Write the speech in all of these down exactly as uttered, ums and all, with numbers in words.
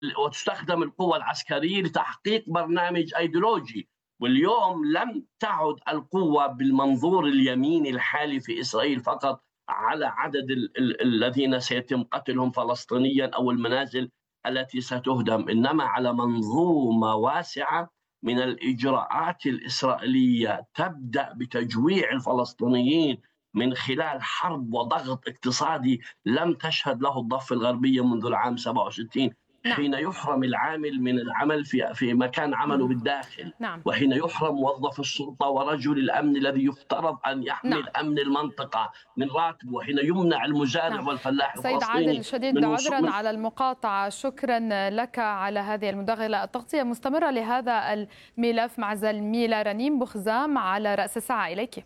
وتستخدم القوى العسكرية لتحقيق برنامج أيديولوجي. واليوم لم تعد القوة بالمنظور اليميني الحالي في إسرائيل فقط على عدد ال ال الذين سيتم قتلهم فلسطينيا أو المنازل التي ستهدم، إنما على منظومة واسعة من الإجراءات الإسرائيلية تبدأ بتجويع الفلسطينيين من خلال حرب وضغط اقتصادي لم تشهد له الضفة الغربية منذ العام سبعة وستين، نعم. حين يحرم العامل من العمل في في مكان عمله بالداخل، نعم. وحين يحرم موظف الشرطة ورجل الأمن الذي يفترض أن يحمل نعم. أمن المنطقة من راتبه، وحين يمنع المزارع نعم. والفلاح سيد عادل، الفلسطيني شديد من عذرا وصول. على المقاطعة، شكرا لك على هذه المداخلة. التغطية مستمرة لهذا الملف مع زميلة رنيم بخزام على رأس الساعة. إليك.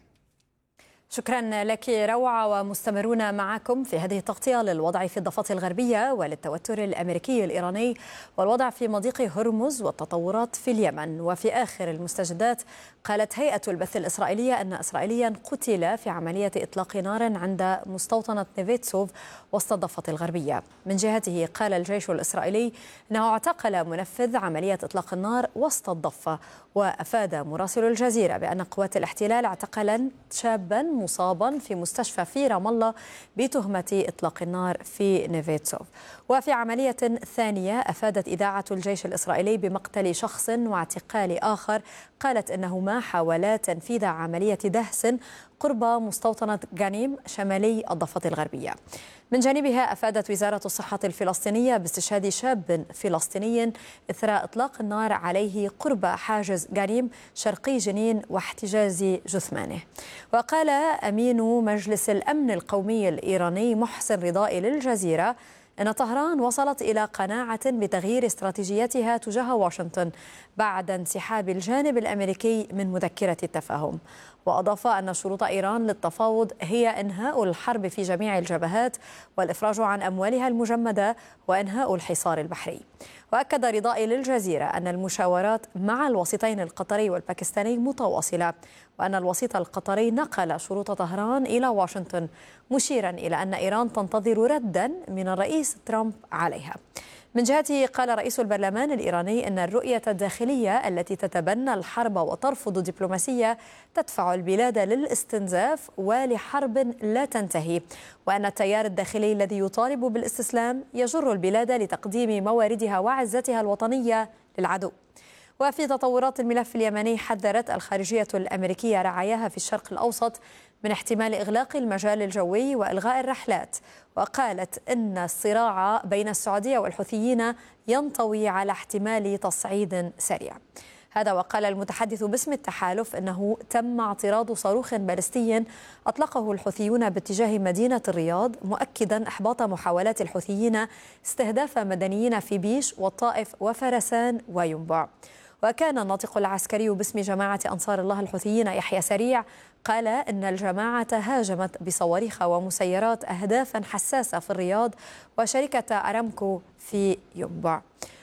شكرا لك روعة، ومستمرون معكم في هذه التغطية للوضع في الضفة الغربية وللتوتر الأمريكي الإيراني والوضع في مضيق هرمز والتطورات في اليمن. وفي آخر المستجدات قالت هيئة البث الإسرائيلية أن إسرائيليا قتل في عملية إطلاق نار عند مستوطنة نيفيتسوف وسط الضفة الغربية. من جهته قال الجيش الإسرائيلي أنه اعتقل منفذ عملية إطلاق النار وسط الضفة. وأفاد مراسل الجزيرة بأن قوات الاحتلال اعتقلت شابا مصابا في مستشفى في رام الله بتهمة إطلاق النار في نيفيتسوف. وفي عملية ثانية أفادت إذاعة الجيش الإسرائيلي بمقتل شخص واعتقال آخر، قالت إنهما حاولا تنفيذ عملية دهس قرب مستوطنة غانيم شمالي الضفة الغربية. من جانبها أفادت وزارة الصحة الفلسطينية باستشهاد شاب فلسطيني إثر إطلاق النار عليه قرب حاجز غانيم شرقي جنين واحتجاز جثمانه. وقال أمين مجلس الأمن القومي الإيراني محسن رضائي للجزيرة أن طهران وصلت إلى قناعة بتغيير استراتيجيتها تجاه واشنطن بعد انسحاب الجانب الأمريكي من مذكرة التفاهم. وأضاف أن شروط إيران للتفاوض هي إنهاء الحرب في جميع الجبهات والإفراج عن أموالها المجمدة وإنهاء الحصار البحري. وأكد رضائي للجزيرة أن المشاورات مع الوسيطين القطري والباكستاني متواصلة، وأن الوسيط القطري نقل شروط طهران إلى واشنطن، مشيرا إلى أن إيران تنتظر ردا من الرئيس ترامب عليها. من جهته قال رئيس البرلمان الإيراني أن الرؤية الداخلية التي تتبنى الحرب وترفض دبلوماسية تدفع البلاد للاستنزاف ولحرب لا تنتهي، وأن التيار الداخلي الذي يطالب بالاستسلام يجر البلاد لتقديم مواردها وعزتها الوطنية للعدو. وفي تطورات الملف اليمني حذرت الخارجية الأمريكية رعاياها في الشرق الأوسط من احتمال إغلاق المجال الجوي وإلغاء الرحلات، وقالت إن الصراع بين السعودية والحوثيين ينطوي على احتمال تصعيد سريع. هذا وقال المتحدث باسم التحالف إنه تم اعتراض صاروخ باليستي أطلقه الحوثيون باتجاه مدينة الرياض، مؤكدا إحباط محاولات الحوثيين استهداف مدنيين في بيش والطائف وفرسان وينبع. وكان الناطق العسكري باسم جماعة أنصار الله الحوثيين يحيى سريع قال إن الجماعة هاجمت بصواريخ ومسيرات أهدافا حساسة في الرياض وشركة أرامكو في ينبع.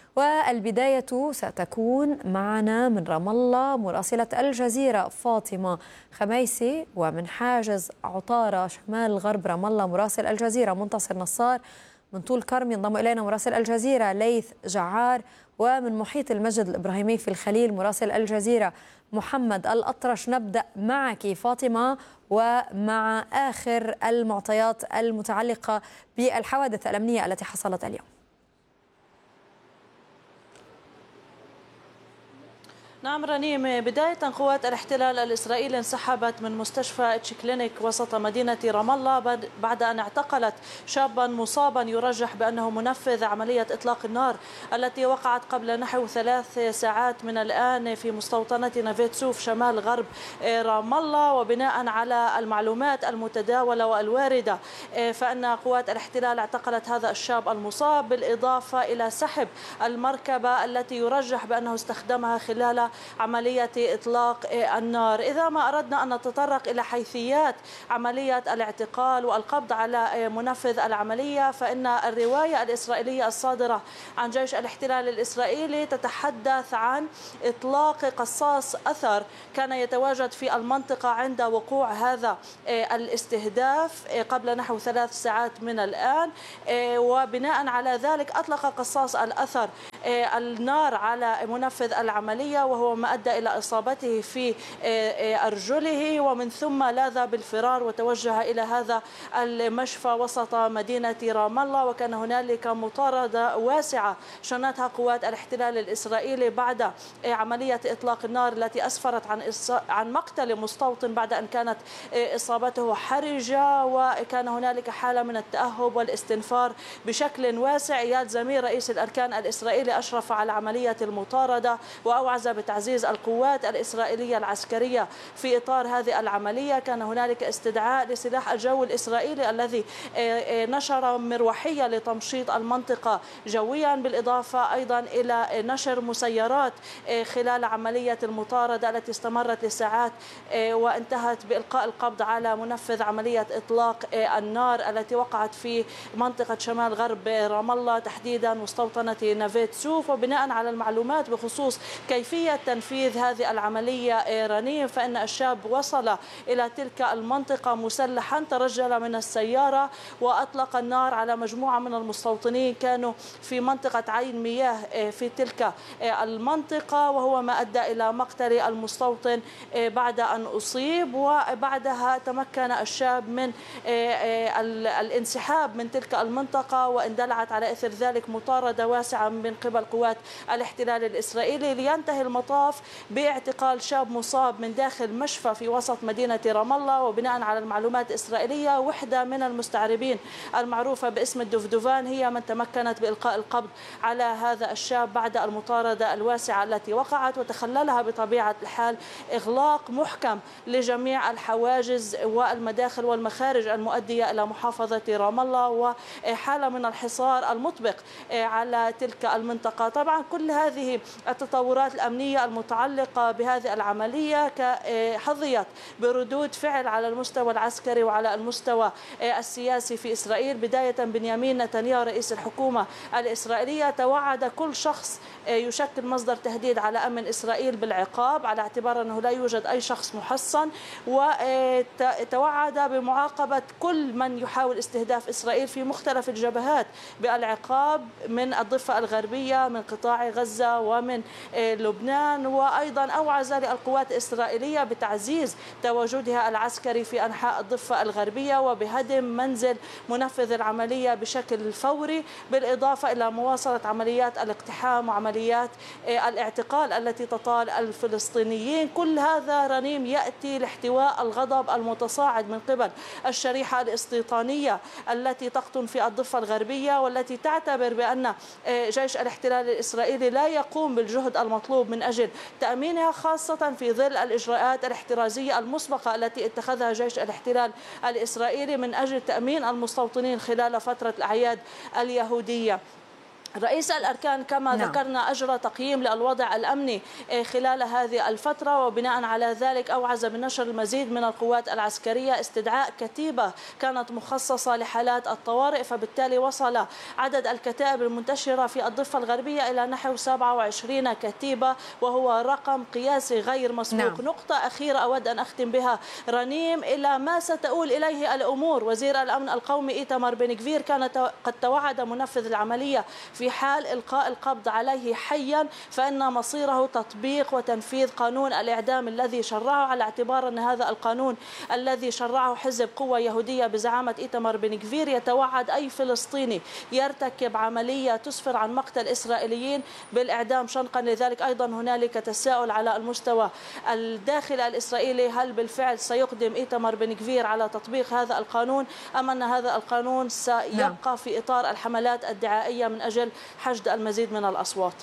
والبداية ستكون معنا من رام الله مراسلة الجزيرة فاطمة خميسي، ومن حاجز عطارة شمال غرب رام الله مراسل الجزيرة منتصر نصار، من طول كرم ينضم إلينا مراسل الجزيرة ليث جعار، ومن محيط المسجد الإبراهيمي في الخليل مراسل الجزيرة محمد الأطرش. نبدأ معك فاطمة ومع آخر المعطيات المتعلقة بالحوادث الأمنية التي حصلت اليوم. نعم رنيم، بداية قوات الاحتلال الإسرائيلي انسحبت من مستشفى تشيكلينيك وسط مدينة رام الله بعد أن اعتقلت شابا مصابا يرجح بأنه منفذ عملية إطلاق النار التي وقعت قبل نحو ثلاث ساعات من الآن في مستوطنة نيفيتسوف شمال غرب رام الله. وبناء على المعلومات المتداولة والواردة فإن قوات الاحتلال اعتقلت هذا الشاب المصاب، بالإضافة إلى سحب المركبة التي يرجح بأنه استخدمها خلال عملية إطلاق النار. إذا ما أردنا أن نتطرق إلى حيثيات عملية الاعتقال والقبض على منفذ العملية، فإن الرواية الإسرائيلية الصادرة عن جيش الاحتلال الإسرائيلي تتحدث عن إطلاق قصاص أثر كان يتواجد في المنطقة عند وقوع هذا الاستهداف قبل نحو ثلاث ساعات من الآن، وبناء على ذلك أطلق قصاص الأثر النار على منفذ العملية، وهو ما أدى إلى إصابته في أرجله، ومن ثم لاذ بالفرار وتوجه إلى هذا المشفى وسط مدينة رام الله. وكان هنالك مطاردة واسعة شنتها قوات الاحتلال الإسرائيلي بعد عملية إطلاق النار التي أسفرت عن عن مقتل مستوطن بعد أن كانت إصابته حرجة، وكان هنالك حالة من التأهب والاستنفار بشكل واسع. إياد زمير رئيس الأركان الإسرائيلي أشرف على عملية المطاردة وأوعز بتعزيز القوات الإسرائيلية العسكرية في إطار هذه العملية. كان هنالك استدعاء لسلاح الجو الإسرائيلي الذي نشر مروحية لتمشيط المنطقة جويا، بالإضافة أيضا إلى نشر مسيرات خلال عملية المطاردة التي استمرت لساعات وانتهت بإلقاء القبض على منفذ عملية إطلاق النار التي وقعت في منطقة شمال غرب رام الله، تحديدا مستوطنة نافيت سوف. وبناء على المعلومات بخصوص كيفية تنفيذ هذه العملية رنيم، فإن الشاب وصل إلى تلك المنطقة مسلحا، ترجل من السيارة وأطلق النار على مجموعة من المستوطنين كانوا في منطقة عين مياه في تلك المنطقة، وهو ما أدى إلى مقتل المستوطن بعد أن أصيب. وبعدها تمكن الشاب من الانسحاب من تلك المنطقة، واندلعت على إثر ذلك مطاردة واسعة من قبل قوات الاحتلال الإسرائيلي، لينتهي المطاف باعتقال شاب مصاب من داخل مشفى في وسط مدينة رام الله. وبناء على المعلومات الإسرائيلية، وحدة من المستعربين المعروفة باسم الدفدفان هي من تمكنت بإلقاء القبض على هذا الشاب بعد المطاردة الواسعة التي وقعت، وتخللها بطبيعة الحال إغلاق محكم لجميع الحواجز والمداخل والمخارج المؤدية إلى محافظة رام الله، وحالة من الحصار المطبق على تلك المنطقة. طبعا كل هذه التطورات الأمنية المتعلقة بهذه العملية حظيت بردود فعل على المستوى العسكري وعلى المستوى السياسي في إسرائيل. بداية بنيامين نتنياهو رئيس الحكومة الإسرائيلية توعد كل شخص يشكل مصدر تهديد على أمن إسرائيل بالعقاب، على اعتبار أنه لا يوجد أي شخص محصن، وتوعد بمعاقبة كل من يحاول استهداف إسرائيل في مختلف الجبهات بالعقاب من الضفة الغربية، من قطاع غزة ومن لبنان. وأيضا أوعز للقوات الإسرائيلية بتعزيز تواجدها العسكري في أنحاء الضفة الغربية وبهدم منزل منفذ العملية بشكل فوري، بالإضافة إلى مواصلة عمليات الاقتحام وعمليات الاعتقال التي تطال الفلسطينيين. كل هذا رنيم يأتي لاحتواء الغضب المتصاعد من قبل الشريحة الاستيطانية التي تقطن في الضفة الغربية، والتي تعتبر بأن جيش الاحتلال الإسرائيلي لا يقوم بالجهد المطلوب من أجل تأمينها، خاصة في ظل الإجراءات الاحترازية المسبقة التي اتخذها جيش الاحتلال الإسرائيلي من أجل تأمين المستوطنين خلال فترة الأعياد اليهودية. رئيس الأركان كما نعم. ذكرنا أجرى تقييم للوضع الأمني خلال هذه الفترة، وبناء على ذلك أوعز بنشر المزيد من القوات العسكرية، استدعاء كتيبة كانت مخصصة لحالات الطوارئ، فبالتالي وصل عدد الكتائب المنتشرة في الضفة الغربية إلى نحو سبعة وعشرين كتيبة، وهو رقم قياسي غير مسبوق. نعم. نقطة أخيرة أود أن أختم بها رنيم إلى ما ستؤول إليه الأمور. وزير الأمن القومي إيتمار بن غفير كان قد توعد منفذ العملية في حال إلقاء القبض عليه حيا فإن مصيره تطبيق وتنفيذ قانون الإعدام الذي شرعه، على اعتبار أن هذا القانون الذي شرعه حزب قوة يهودية بزعامة إيتمار بن غفير يتوعد أي فلسطيني يرتكب عملية تسفر عن مقتل إسرائيليين بالإعدام شنقا. لذلك أيضا هنالك تساؤل على المستوى الداخل الإسرائيلي، هل بالفعل سيقدم إيتمار بن غفير على تطبيق هذا القانون، أم أن هذا القانون سيبقى في إطار الحملات الدعائية من أجل حشد المزيد من الأصوات؟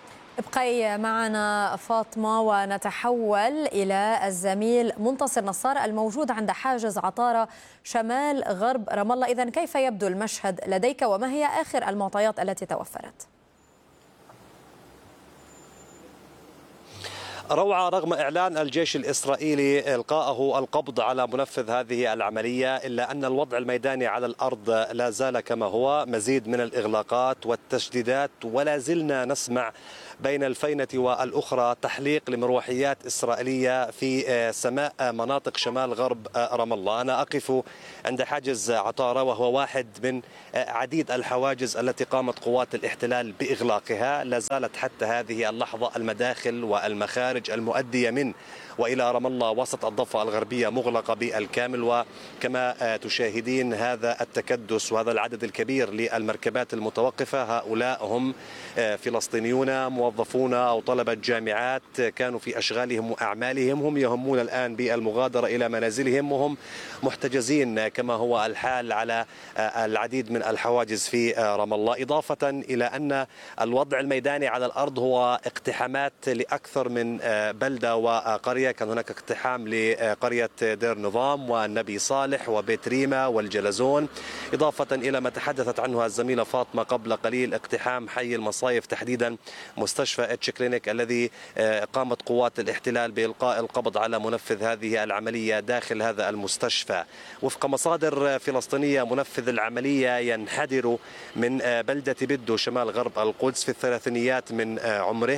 ابقي معنا فاطمة ونتحول إلى الزميل منتصر نصار الموجود عند حاجز عطارة شمال غرب رام الله. إذن كيف يبدو المشهد لديك وما هي آخر المعطيات التي توفرت؟ روعة، رغم إعلان الجيش الإسرائيلي إلقاءه القبض على منفذ هذه العملية، إلا أن الوضع الميداني على الأرض لا زال كما هو، مزيد من الإغلاقات والتشديدات، ولا زلنا نسمع بين الفينة والأخرى تحليق لمروحيات إسرائيلية في سماء مناطق شمال غرب رام الله. أنا أقف عند حاجز عطارة، وهو واحد من عديد الحواجز التي قامت قوات الاحتلال بإغلاقها. لا زالت حتى هذه اللحظة المداخل والمخارج المؤدية من وإلى رام الله وسط الضفة الغربية مغلقة بالكامل، وكما تشاهدين هذا التكدس وهذا العدد الكبير للمركبات المتوقفة، هؤلاء هم فلسطينيون موظفون أو طلبة جامعات كانوا في أشغالهم وأعمالهم، هم يهمون الآن بالمغادرة إلى منازلهم، وهم محتجزين كما هو الحال على العديد من الحواجز في رام الله. إضافة إلى أن الوضع الميداني على الأرض هو اقتحامات لأكثر من بلدة وقرية. كان هناك اقتحام لقرية دير نظام والنبي صالح وبيت ريما والجلزون، إضافة إلى ما تحدثت عنه الزميلة فاطمة قبل قليل، اقتحام حي المصايف، تحديدا مستشفى اتش كلينيك الذي قامت قوات الاحتلال بإلقاء القبض على منفذ هذه العملية داخل هذا المستشفى. وفق مصادر فلسطينية، منفذ العملية ينحدر من بلدة بدو شمال غرب القدس في الثلاثينيات من عمره،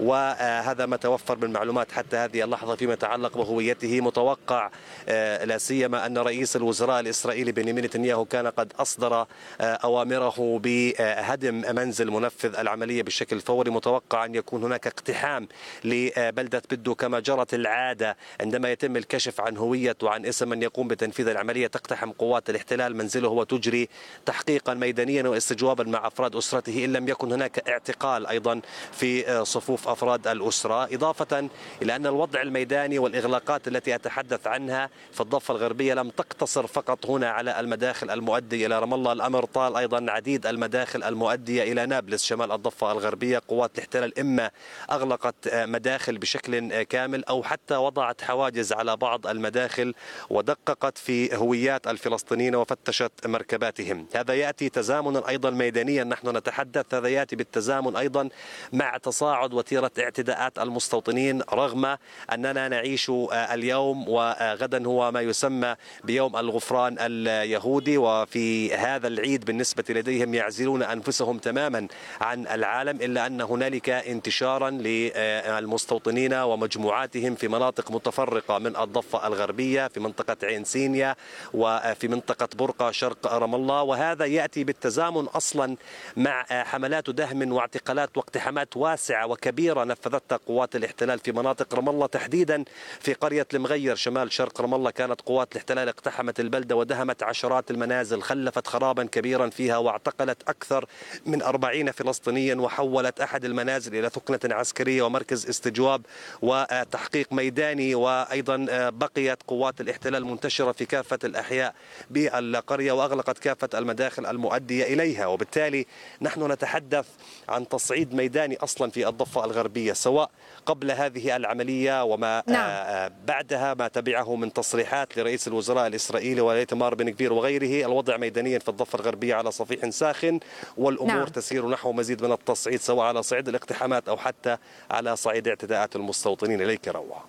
وهذا ما توفر من معلومات حتى هذه اللحظة فيما يتعلق بهويته. متوقع لا سيما أن رئيس الوزراء الإسرائيلي بنيامين نتنياهو كان قد أصدر أوامره بهدم منزل منفذ العملية بشكل فوري. متوقع أن يكون هناك اقتحام لبلدة بدو كما جرت العادة عندما يتم الكشف عن هوية وعن اسم من يقوم بتنفيذ العملية، تقتحم قوات الاحتلال منزله وتجري تحقيقا ميدانيا واستجوابا مع أفراد أسرته، إن لم يكن هناك اعتقال أيضا في صفوف أفراد الأسرة. إضافة إلى أن الوضع الميداني والإغلاقات التي أتحدث عنها في الضفة الغربية لم تقتصر فقط هنا على المداخل المؤدية إلى رام الله، الأمر طال أيضا عديد المداخل المؤدية إلى نابلس شمال الضفة الغربية. قوات الاحتلال إما أغلقت مداخل بشكل كامل أو حتى وضعت حواجز على بعض المداخل ودققت في هويات الفلسطينيين وفتشت مركباتهم. هذا يأتي تزامنا أيضا ميدانيا، نحن نتحدث، هذا يأتي بالتزامن أيضا مع تصاعد وتيرة اعتداءات المستوطنين، رغم أننا نعيش اليوم وغدا هو ما يسمى بيوم الغفران اليهودي، وفي هذا العيد بالنسبة لديهم يعزلون أنفسهم تماما عن العالم، إلا أن هنالك انتشارا للمستوطنين ومجموعاتهم في مناطق متفرقة من الضفة الغربية، في منطقة عين سينيا وفي منطقة برقة شرق رام الله. وهذا يأتي بالتزامن أصلا مع حملات دهم واعتقالات واقتحامات واسعة وكبيرة نفذتها قوات الاحتلال في مناطق رام الله، تحديدا في قرية المغير شمال شرق رام الله. كانت قوات الاحتلال اقتحمت البلدة ودهمت عشرات المنازل، خلفت خرابا كبيرا فيها، واعتقلت أكثر من أربعين فلسطينيا، وحولت أحد المنازل إلى ثكنة عسكرية ومركز استجواب وتحقيق ميداني. وأيضا بقيت قوات الاحتلال منتشرة في كافة الأحياء بالقرية وأغلقت كافة المداخل المؤدية إليها. وبالتالي نحن نتحدث عن تصعيد ميداني أصلا في الضفة الغربية، سواء قبل هذه العملية وما نعم. بعدها ما تبعه من تصريحات لرئيس الوزراء الإسرائيلي وإيتمار بن غفير وغيره. الوضع ميدانيا في الضفة الغربية على صفيح ساخن، والأمور نعم. تسير نحو مزيد من التصعيد، سواء على صعيد الاقتحامات أو حتى على صعيد اعتداءات المستوطنين. إليك روعة.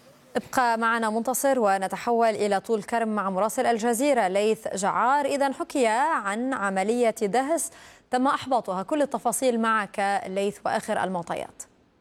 ابقى معنا منتصر، ونتحول إلى طول كرم مع مراسل الجزيرة ليث جعار. إذا حكي عن عملية دهس تم إحباطها، كل التفاصيل معك ليث وآخر المعطيات.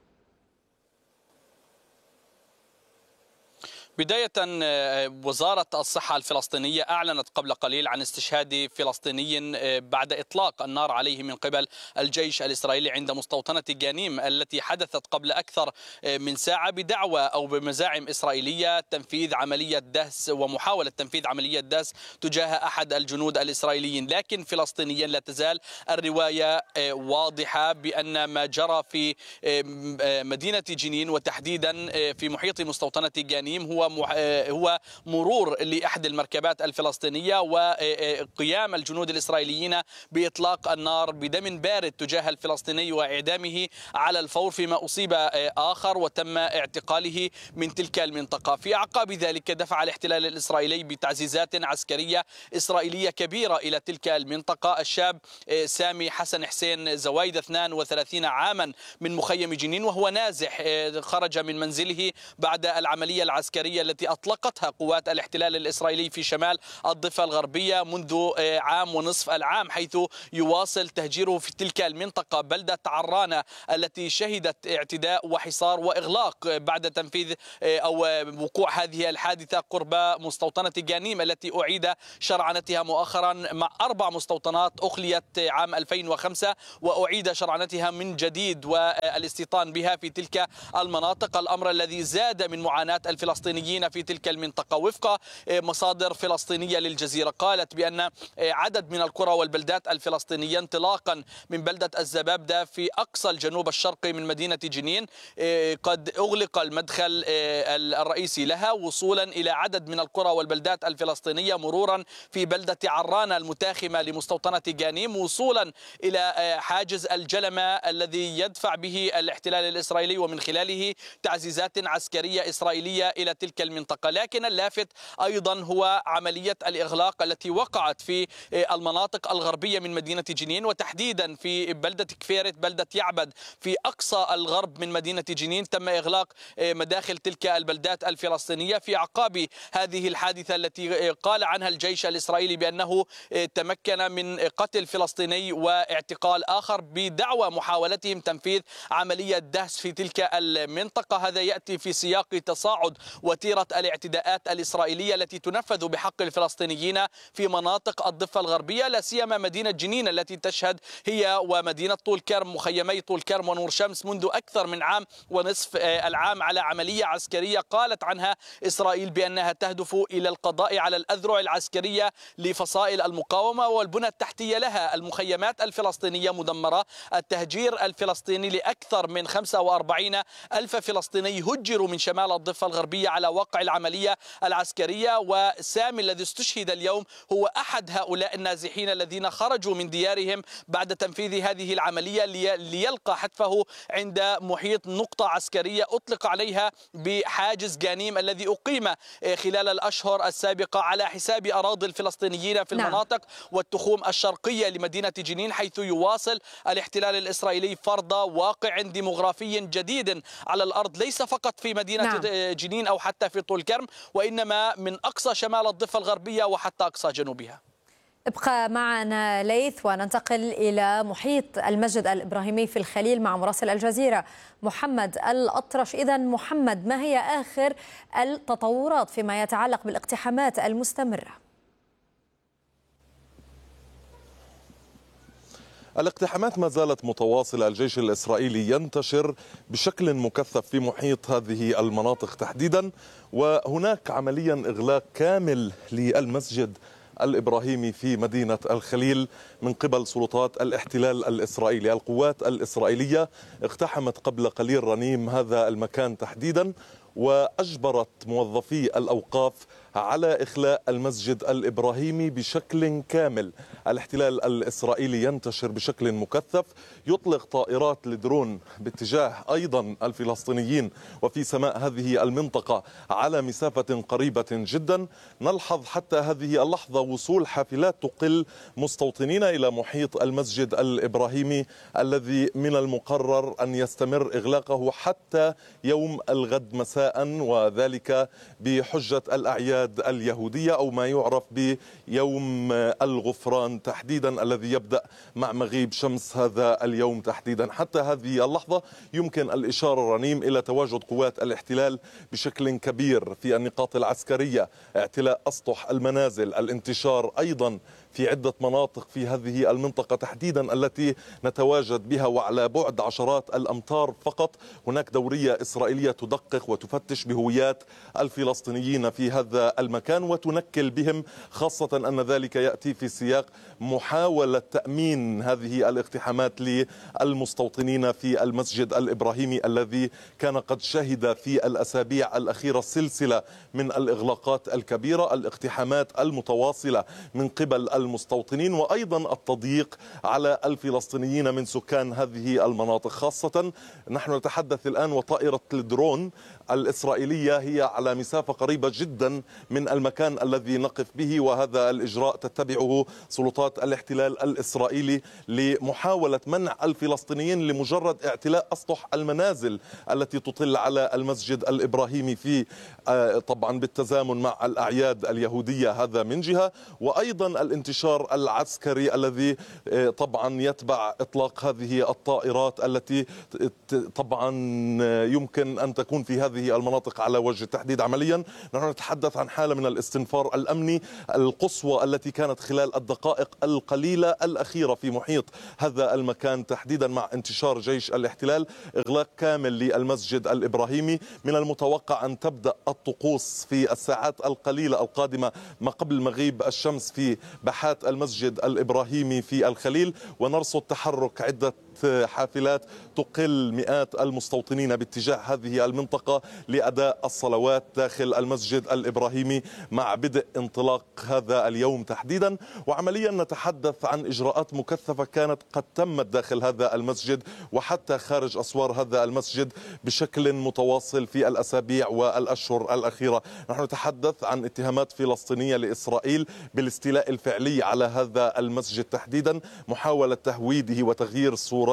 بداية، وزارة الصحة الفلسطينية أعلنت قبل قليل عن استشهاد فلسطيني بعد إطلاق النار عليه من قبل الجيش الإسرائيلي عند مستوطنة جانيم التي حدثت قبل أكثر من ساعة بدعوى أو بمزاعم إسرائيلية تنفيذ عملية دهس ومحاولة تنفيذ عملية دهس تجاه أحد الجنود الإسرائيليين. لكن فلسطينيا لا تزال الرواية واضحة بأن ما جرى في مدينة جنين وتحديدا في محيط مستوطنة جانيم هو هو هو مرور لأحد المركبات الفلسطينية وقيام الجنود الإسرائيليين بإطلاق النار بدم بارد تجاه الفلسطيني وإعدامه على الفور، فيما أصيب آخر وتم اعتقاله من تلك المنطقة. في أعقاب ذلك دفع الاحتلال الإسرائيلي بتعزيزات عسكرية إسرائيلية كبيرة إلى تلك المنطقة. الشاب سامي حسن حسين زوايد اثنين وثلاثين عاما من مخيم جنين وهو نازح خرج من منزله بعد العملية العسكرية التي أطلقتها قوات الاحتلال الإسرائيلي في شمال الضفة الغربية منذ عام ونصف العام، حيث يواصل تهجيره في تلك المنطقة بلدة عرانة التي شهدت اعتداء وحصار وإغلاق بعد تنفيذ أو وقوع هذه الحادثة قرب مستوطنة جانيم التي أعيد شرعنتها مؤخرا مع أربع مستوطنات أخليت عام ألفين وخمسة وأعيد شرعنتها من جديد والاستيطان بها في تلك المناطق، الأمر الذي زاد من معاناة الفلسطينيين في تلك المنطقة. وفق مصادر فلسطينية للجزيرة قالت بأن عدد من القرى والبلدات الفلسطينية انطلاقا من بلدة الزبابدة في أقصى الجنوب الشرقي من مدينة جنين قد أغلق المدخل الرئيسي لها وصولا إلى عدد من القرى والبلدات الفلسطينية، مرورا في بلدة عرانة المتاخمة لمستوطنة جانيم، وصولا إلى حاجز الجلمة الذي يدفع به الاحتلال الإسرائيلي ومن خلاله تعزيزات عسكرية إسرائيلية إلى تلك المنطقة. لكن اللافت أيضا هو عملية الإغلاق التي وقعت في المناطق الغربية من مدينة جنين، وتحديدا في بلدة كفيرت بلدة يعبد في أقصى الغرب من مدينة جنين. تم إغلاق مداخل تلك البلدات الفلسطينية في أعقاب هذه الحادثة التي قال عنها الجيش الإسرائيلي بأنه تمكن من قتل فلسطيني واعتقال آخر بدعوى محاولتهم تنفيذ عملية دهس في تلك المنطقة. هذا يأتي في سياق تصاعد وتيرة الاعتداءات الإسرائيلية التي تنفذ بحق الفلسطينيين في مناطق الضفة الغربية، لا سيما مدينة جنين التي تشهد هي ومدينة طول كرم مخيمي طول كرم ونور شمس منذ أكثر من عام ونصف العام على عملية عسكرية قالت عنها إسرائيل بأنها تهدف إلى القضاء على الأذرع العسكرية لفصائل المقاومة والبنى التحتية لها. المخيمات الفلسطينية مدمرة، التهجير الفلسطيني لأكثر من خمسة وأربعين ألف فلسطيني هجروا من شمال الضفة الغربية على واقع العملية العسكرية، وسامي الذي استشهد اليوم هو أحد هؤلاء النازحين الذين خرجوا من ديارهم بعد تنفيذ هذه العملية ليلقى حتفه عند محيط نقطة عسكرية أطلق عليها بحاجز جانيم الذي أقيم خلال الأشهر السابقة على حساب أراضي الفلسطينيين في المناطق والتخوم الشرقية لمدينة جنين، حيث يواصل الاحتلال الإسرائيلي فرض واقع ديموغرافي جديد على الأرض ليس فقط في مدينة نعم. جنين أو حتى في طول كرم، وإنما من أقصى شمال الضفة الغربية وحتى أقصى جنوبها. ابقى معنا ليث وننتقل إلى محيط المسجد الإبراهيمي في الخليل مع مراسل الجزيرة محمد الأطرش. إذا محمد، ما هي آخر التطورات فيما يتعلق بالاقتحامات المستمرة؟ الاقتحامات ما زالت متواصلة، الجيش الإسرائيلي ينتشر بشكل مكثف في محيط هذه المناطق تحديدا، وهناك عمليا إغلاق كامل للمسجد الإبراهيمي في مدينة الخليل من قبل سلطات الاحتلال الإسرائيلي. القوات الإسرائيلية اقتحمت قبل قليل رنيم هذا المكان تحديدا، وأجبرت موظفي الأوقاف على إخلاء المسجد الإبراهيمي بشكل كامل. الاحتلال الإسرائيلي ينتشر بشكل مكثف، يطلق طائرات لدرون باتجاه أيضا الفلسطينيين وفي سماء هذه المنطقة على مسافة قريبة جدا. نلحظ حتى هذه اللحظة وصول حافلات تقل مستوطنين إلى محيط المسجد الإبراهيمي الذي من المقرر أن يستمر إغلاقه حتى يوم الغد مساء، وذلك بحجة الأعياد اليهودية أو ما يعرف بيوم الغفران تحديدا الذي يبدأ مع مغيب شمس هذا اليوم تحديدا. حتى هذه اللحظة يمكن الإشارة رنيم إلى تواجد قوات الاحتلال بشكل كبير في النقاط العسكرية، اعتلاء أسطح المنازل، الانتشار أيضا في عدة مناطق في هذه المنطقة تحديدا التي نتواجد بها، وعلى بعد عشرات الأمتار فقط هناك دورية إسرائيلية تدقق وتفتش بهويات الفلسطينيين في هذا المكان وتنكل بهم، خاصة أن ذلك يأتي في سياق محاولة تأمين هذه الاقتحامات للمستوطنين في المسجد الإبراهيمي الذي كان قد شهد في الأسابيع الأخيرة سلسلة من الإغلاقات الكبيرة، الاقتحامات المتواصلة من قبل المستوطنين، وأيضا التضييق على الفلسطينيين من سكان هذه المناطق. خاصة نحن نتحدث الآن وطائرة الدرون الإسرائيلية هي على مسافة قريبة جدا من المكان الذي نقف به، وهذا الإجراء تتبعه سلطات الاحتلال الإسرائيلي لمحاولة منع الفلسطينيين لمجرد اعتلاء أسطح المنازل التي تطل على المسجد الإبراهيمي في طبعا بالتزامن مع الأعياد اليهودية، هذا من جهة، وأيضا الانتشار العسكري الذي طبعا يتبع إطلاق هذه الطائرات التي طبعا يمكن أن تكون في هذه المناطق على وجه التحديد. عمليا نحن نتحدث عن حالة من الاستنفار الأمني القصوى التي كانت خلال الدقائق القليلة الأخيرة في محيط هذا المكان تحديدا مع انتشار جيش الاحتلال. إغلاق كامل للمسجد الإبراهيمي، من المتوقع أن تبدأ الطقوس في الساعات القليلة القادمة ما قبل مغيب الشمس في باحات المسجد الإبراهيمي في الخليل، ونرصد تحرك عدة حافلات تقل مئات المستوطنين باتجاه هذه المنطقة لأداء الصلوات داخل المسجد الإبراهيمي مع بدء انطلاق هذا اليوم تحديدا. وعمليا نتحدث عن إجراءات مكثفة كانت قد تمت داخل هذا المسجد وحتى خارج أسوار هذا المسجد بشكل متواصل في الأسابيع والأشهر الأخيرة. نحن نتحدث عن اتهامات فلسطينية لإسرائيل بالاستيلاء الفعلي على هذا المسجد تحديدا، محاولة تهويده وتغيير صورته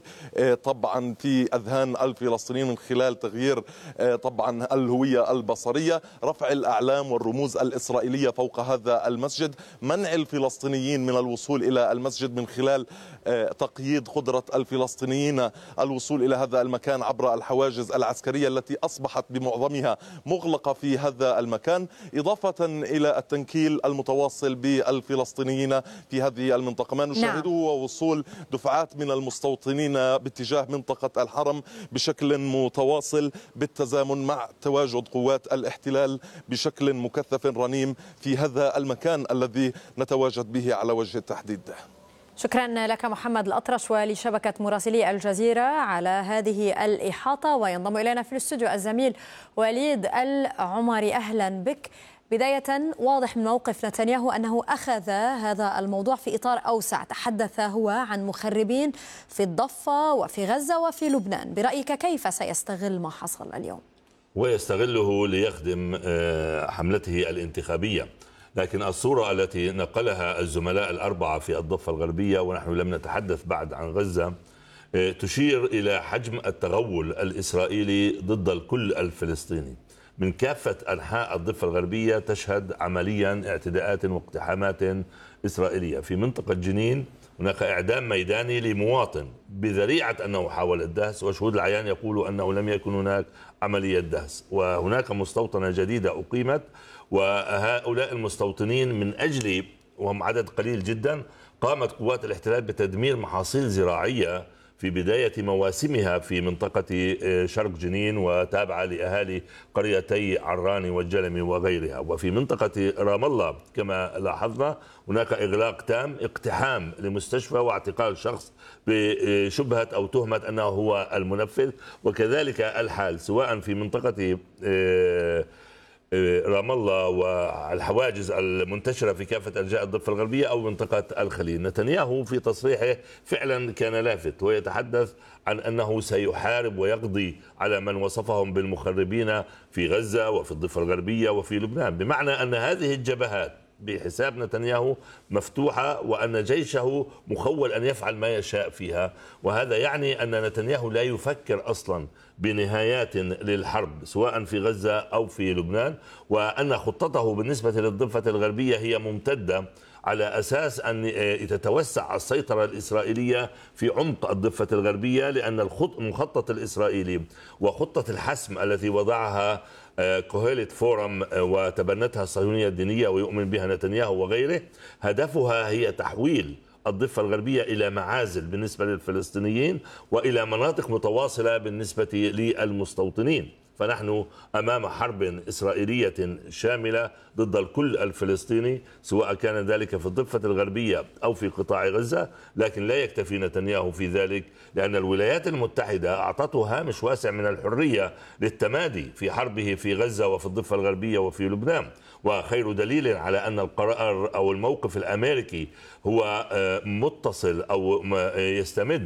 طبعا في أذهان الفلسطينيين من خلال تغيير طبعا الهوية البصرية، رفع الأعلام والرموز الإسرائيلية فوق هذا المسجد، منع الفلسطينيين من الوصول إلى المسجد من خلال تقييد قدرة الفلسطينيين الوصول إلى هذا المكان عبر الحواجز العسكرية التي أصبحت بمعظمها مغلقة في هذا المكان، إضافة إلى التنكيل المتواصل بالفلسطينيين في هذه المنطقة. ما نشاهده هو وصول دفعات من المستوطنين باتجاه منطقة الحرم بشكل متواصل بالتزامن مع تواجد قوات الاحتلال بشكل مكثف رنيم في هذا المكان الذي نتواجد به على وجه التحديد. شكرا لك محمد الأطرش ولشبكة مراسلي الجزيرة على هذه الإحاطة. وينضم إلينا في الاستوديو الزميل وليد العمري، أهلا بك. بداية، واضح من موقف نتنياهو أنه أخذ هذا الموضوع في إطار أوسع، تحدث هو عن مخربين في الضفة وفي غزة وفي لبنان. برأيك كيف سيستغل ما حصل اليوم؟ ويستغله ليخدم حملته الانتخابية، لكن الصورة التي نقلها الزملاء الأربعة في الضفة الغربية ونحن لم نتحدث بعد عن غزة تشير إلى حجم التغول الإسرائيلي ضد الكل الفلسطيني. من كافة أنحاء الضفة الغربية تشهد عمليا اعتداءات واقتحامات إسرائيلية. في منطقة جنين هناك إعدام ميداني لمواطن بذريعة أنه حاول الدهس، وشهود العيان يقولوا أنه لم يكن هناك عملية دهس. وهناك مستوطنة جديدة أقيمت، وهؤلاء المستوطنين من أجل وهم عدد قليل جدا قامت قوات الاحتلال بتدمير محاصيل زراعية في بداية مواسمها في منطقة شرق جنين وتابعة لأهالي قريتي عراني والجلمي وغيرها. وفي منطقة رام الله كما لاحظنا هناك إغلاق تام، اقتحام لمستشفى واعتقال شخص بشبهة أو تهمة أنه هو المنفذ. وكذلك الحال سواء في منطقة رام الله والحواجز المنتشرة في كافة أرجاء الضفة الغربية أو منطقة الخليل. نتنياهو في تصريحه فعلا كان لافت ويتحدث عن أنه سيحارب ويقضي على من وصفهم بالمخربين في غزة وفي الضفة الغربية وفي لبنان، بمعنى أن هذه الجبهات بحساب نتنياهو مفتوحة وأن جيشه مخول أن يفعل ما يشاء فيها. وهذا يعني أن نتنياهو لا يفكر أصلا بنهايات للحرب سواء في غزة أو في لبنان، وأن خطته بالنسبة للضفة الغربية هي ممتدة على أساس أن تتوسع السيطرة الإسرائيلية في عمق الضفة الغربية، لأن المخطط الإسرائيلي وخطة الحسم التي وضعها كوهيلت فورم وتبنتها الصهيونية الدينية ويؤمن بها نتنياهو وغيره، هدفها هي تحويل الضفة الغربية إلى معازل بالنسبة للفلسطينيين وإلى مناطق متواصلة بالنسبة للمستوطنين. فنحن أمام حرب إسرائيلية شاملة ضد الكل الفلسطيني، سواء كان ذلك في الضفة الغربية أو في قطاع غزة. لكن لا يكتفي نتنياهو في ذلك، لأن الولايات المتحدة أعطته هامش واسع من الحرية للتمادي في حربه في غزة وفي الضفة الغربية وفي لبنان. وخير دليل على أن القرار أو الموقف الأمريكي هو متصل أو يستمد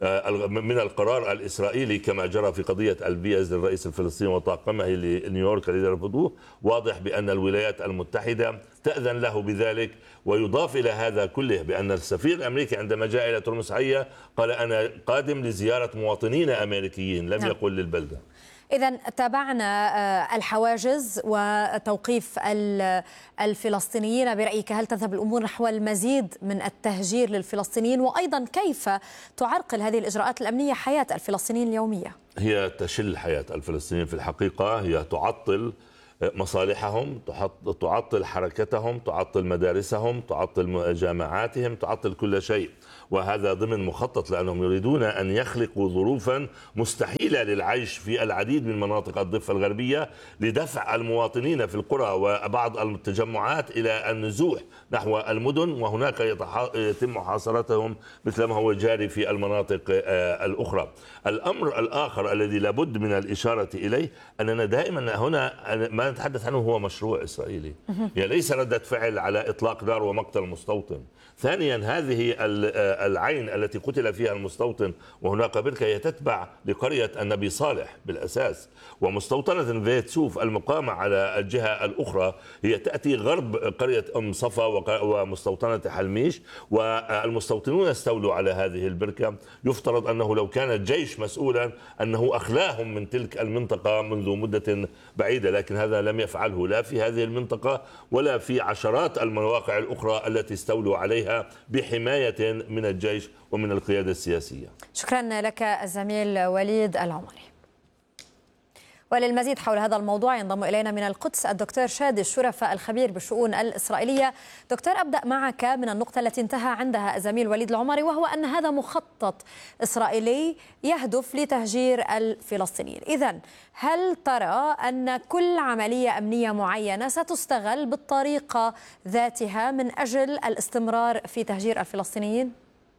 من القرار الإسرائيلي كما جرى في قضية الفيز للرئيس الفلسطيني وطاقمه لنيويورك الذي رفضوه. واضح بأن الولايات المتحدة تأذن له بذلك. ويضاف إلى هذا كله بأن السفير الأمريكي عندما جاء إلى ترمس عية قال أنا قادم لزيارة مواطنين أمريكيين، لم يقل للبلدة. إذا تابعنا الحواجز وتوقيف الفلسطينيين، برأيك هل تذهب الأمور نحو المزيد من التهجير للفلسطينيين؟ وأيضا كيف تعرقل هذه الإجراءات الأمنية حياة الفلسطينيين اليومية؟ هي تشل حياة الفلسطينيين في الحقيقة، هي تعطل مصالحهم، تعطل حركتهم، تعطل مدارسهم، تعطل جامعاتهم، تعطل كل شيء. وهذا ضمن مخطط، لأنهم يريدون أن يخلقوا ظروفا مستحيلة للعيش في العديد من مناطق الضفة الغربية لدفع المواطنين في القرى وبعض التجمعات إلى النزوح نحو المدن، وهناك يتم محاصرتهم مثل ما هو جاري في المناطق الأخرى. الأمر الآخر الذي لابد من الإشارة إليه أننا دائما هنا ما نتحدث عنه هو مشروع إسرائيلي، يعني ليس ردة فعل على إطلاق نار ومقتل مستوطن. ثانيا، هذه العين التي قتل فيها المستوطن وهناك بركة هي تتبع لقرية النبي صالح بالأساس، ومستوطنة فيت سوف المقامة على الجهة الأخرى هي تأتي غرب قرية أم صفا ومستوطنة حلميش، والمستوطنون استولوا على هذه البركة. يفترض أنه لو كان الجيش مسؤولا أنه أخلاهم من تلك المنطقة منذ مدة بعيدة، لكن هذا لم يفعله لا في هذه المنطقة ولا في عشرات المواقع الأخرى التي استولوا عليها بحماية من الجيش ومن القيادة السياسية. شكرا لك الزميل وليد العمري. وللمزيد حول هذا الموضوع ينضم إلينا من القدس الدكتور شادي الشرفة الخبير بالشؤون الإسرائيلية. دكتور، أبدأ معك من النقطة التي انتهى عندها الزميل وليد العمري، وهو أن هذا مخطط إسرائيلي يهدف لتهجير الفلسطينيين. إذن هل ترى أن كل عملية أمنية معينة ستستغل بالطريقة ذاتها من أجل الاستمرار في تهجير الفلسطينيين؟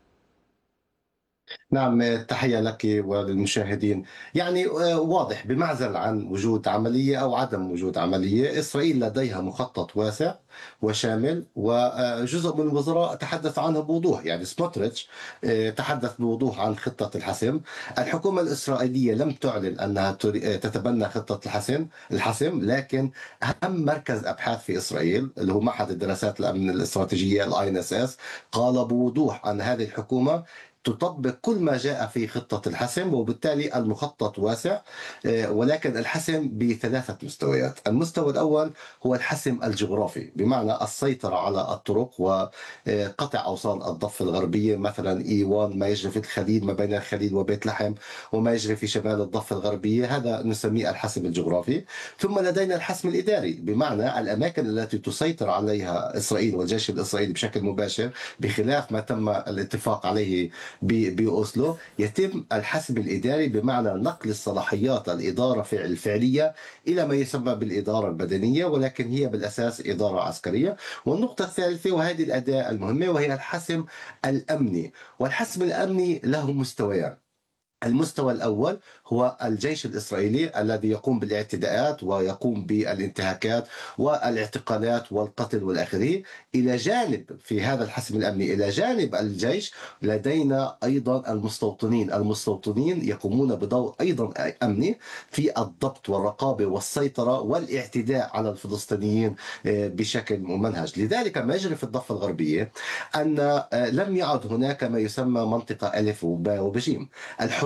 نعم، تحية لك وللمشاهدين. يعني واضح بمعزل عن وجود عملية أو عدم وجود عملية، إسرائيل لديها مخطط واسع وشامل، وجزء من الوزراء تحدث عنه بوضوح. يعني سموتريتش تحدث بوضوح عن خطة الحسم. الحكومة الإسرائيلية لم تعلن أنها تتبنى خطة الحسم الحسم لكن أهم مركز أبحاث في إسرائيل اللي هو معهد الدراسات الأمن الاستراتيجية الآي إن إس إس قال بوضوح أن هذه الحكومة تطبق كل ما جاء في خطة الحسم، وبالتالي المخطط واسع، ولكن الحسم بثلاثة مستويات. المستوى الأول هو الحسم الجغرافي، بمعنى السيطرة على الطرق وقطع أوصال الضفة الغربية، مثلا إي واحد ما يجري في الخليل ما بين الخليل وبيت لحم وما يجري في شمال الضفة الغربية، هذا نسميه الحسم الجغرافي. ثم لدينا الحسم الإداري، بمعنى الأماكن التي تسيطر عليها إسرائيل والجيش الإسرائيلي بشكل مباشر، بخلاف ما تم الاتفاق عليه بأوسلو، يتم الحسم الإداري بمعنى نقل الصلاحيات الإدارة الفعلية إلى ما يسمى بالإدارة البدنية، ولكن هي بالأساس إدارة عسكرية. والنقطة الثالثة وهذه الأداة المهمة وهي الحسم الأمني. والحسم الأمني له مستويان. المستوى الأول هو الجيش الإسرائيلي الذي يقوم بالاعتداءات ويقوم بالانتهاكات والاعتقالات والقتل والآخره. إلى جانب في هذا الحسم الأمني، إلى جانب الجيش لدينا أيضا المستوطنين. المستوطنين يقومون بدور أيضا أمني في الضبط والرقابة والسيطرة والاعتداء على الفلسطينيين بشكل ممنهج. لذلك ما يجري في الضفة الغربية أن لم يعد هناك ما يسمى منطقة ألف وباء وبجيم. الحدود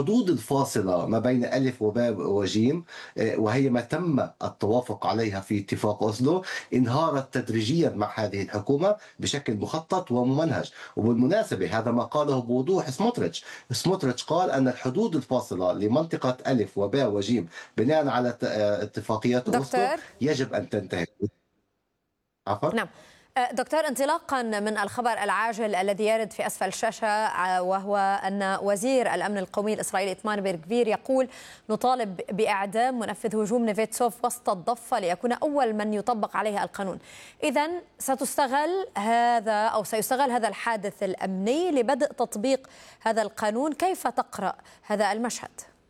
الحدود الفاصلة ما بين ألف وباء وجيم، وهي ما تم التوافق عليها في اتفاق أوسلو، انهارت تدريجيا مع هذه الحكومة بشكل مخطط وممنهج. وبالمناسبة هذا ما قاله بوضوح سموتريتش. سموتريتش قال أن الحدود الفاصلة لمنطقة ألف وباء وجيم بناء على اتفاقيات أوسلو يجب أن تنتهي. عفوا. نعم دكتور، انطلاقا من الخبر العاجل الذي يرد في أسفل الشاشة، وهو أن وزير الأمن القومي الإسرائيلي إيتمار بن غفير يقول نطالب بإعدام منفذ هجوم نيفيتسوف وسط الضفة ليكون أول من يطبق عليه القانون. إذن ستستغل هذا أو سيستغل هذا الحادث الأمني لبدء تطبيق هذا القانون. كيف تقرأ هذا المشهد؟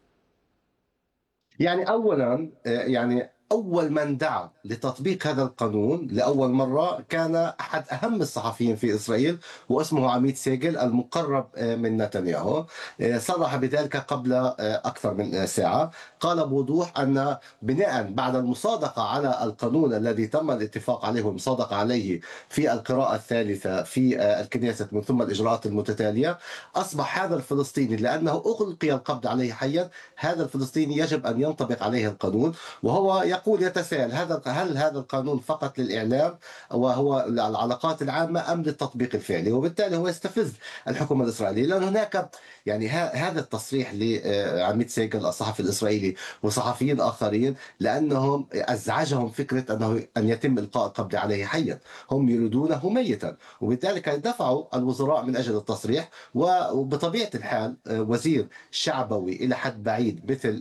يعني أولا يعني أول من دعا لتطبيق هذا القانون لأول مرة كان أحد أهم الصحفيين في إسرائيل، واسمه عميد سيجل المقرب من نتنياهو. صرح بذلك قبل أكثر من ساعة. قال بوضوح أن بناء بعد المصادقة على القانون الذي تم الاتفاق عليه والمصادقة عليه في القراءة الثالثة في الكنيسة من ثم الإجراءات المتتالية، أصبح هذا الفلسطيني لأنه أغلقي القبض عليه حيا، هذا الفلسطيني يجب أن ينطبق عليه القانون. وهو يقول يتساءل هذا هل هذا القانون فقط للإعلام وهو العلاقات العامة أم للتطبيق الفعلي؟ وبالتالي هو يستفز الحكومة الإسرائيلية، لأن هناك يعني هذا التصريح لعميد سيجل الصحفي الإسرائيلي وصحفيين آخرين لأنهم أزعجهم فكرة أنه أن يتم إلقاء القبض عليه حيا، هم يريدونه ميتا، وبالتالي دفعوا الوزراء من أجل التصريح. وبطبيعة الحال وزير شعبوي إلى حد بعيد مثل